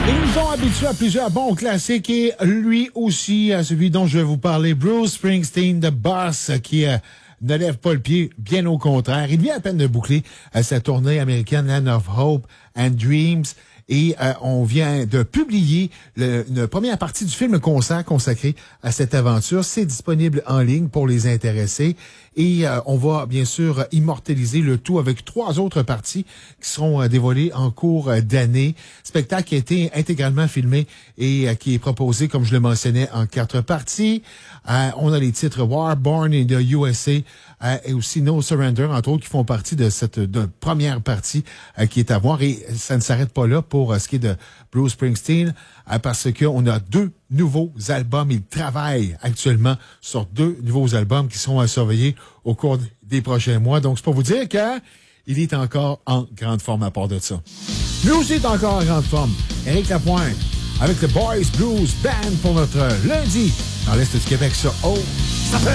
Ils nous ont habitués à plusieurs bons classiques et lui aussi, celui dont je vais vous parler, Bruce Springsteen, The Boss, qui ne lève pas le pied, bien au contraire. Il vient à peine de boucler sa tournée américaine Land of Hope and Dreams. Et on vient de publier une première partie du film-concert consacré à cette aventure. C'est disponible en ligne pour les intéressés. Et on va bien sûr immortaliser le tout avec 3 autres parties qui seront dévoilées en cours d'année. Spectacle qui a été intégralement filmé et qui est proposé, comme je le mentionnais, en 4 parties. On a les titres War, Born in the USA et aussi No Surrender, entre autres, qui font partie de cette première partie qui est à voir. Et ça ne s'arrête pas là pour ce qui est de Bruce Springsteen, parce qu'on a 2 nouveaux albums. Il travaille actuellement sur 2 nouveaux albums qui seront à surveiller au cours des prochains mois. Donc, c'est pour vous dire qu'il est encore en grande forme à part de ça. Lui aussi est encore en grande forme. Éric Lapointe avec le Boys Blues Band pour notre lundi dans l'Est du Québec sur O.